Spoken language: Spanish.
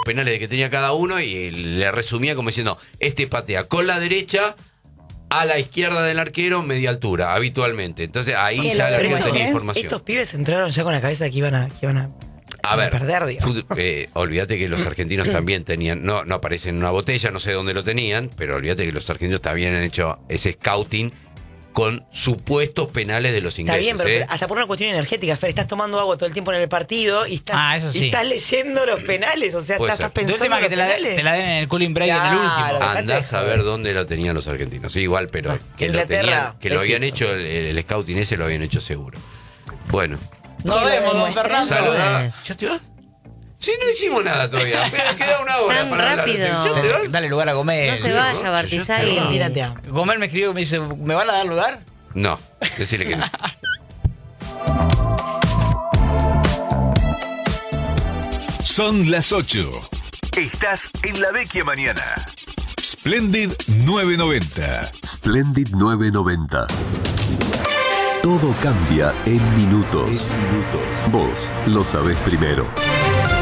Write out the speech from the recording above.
penales que tenía cada uno y le resumía como diciendo, este patea con la derecha a la izquierda del arquero, media altura, habitualmente. Entonces ahí ya el arquero tenía información. Estos pibes entraron ya con la cabeza que iban a perder, digamos. Olvídate que los argentinos también tenían, no aparecen en una botella, no sé dónde lo tenían, pero olvídate que los argentinos también han hecho ese scouting con supuestos penales de los ingleses. Está bien, pero hasta por una cuestión energética, Fer, estás tomando agua todo el tiempo en el partido y estás, y estás leyendo los penales, o sea, estás pensando en que te la den en el cooling break en el último. Andás a ver dónde lo tenían los argentinos. Sí, igual, pero que lo tenían, que lo habían hecho, el scouting ese lo habían hecho seguro. Bueno. Nos vemos, don Fernando. Saludá. ¿Ya te vas? Sí, no hicimos nada todavía. Queda una hora tan para rápido. hablar. Dale lugar a Gómez. No se vaya, Bartizaghi. Gómez me escribió y me dice, ¿me van a dar lugar? No, decirle que no. Son las 8. Estás en la Vecchia Mañana. Splendid 990. Splendid 990. Todo cambia en minutos. Vos lo sabés primero.